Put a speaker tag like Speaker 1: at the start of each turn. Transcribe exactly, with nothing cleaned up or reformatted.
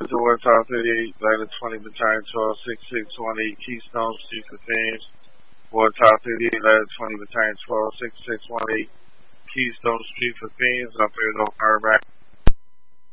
Speaker 1: to Wartime thirty-eight, Ladder twenty, Battalion twelve, six six one eight, Keystone Street for Phoenix. Wartime thirty-eight, Ladder twenty, Battalion twelve, six six one eight, Keystone Street for Phoenix. Up here, no fire back.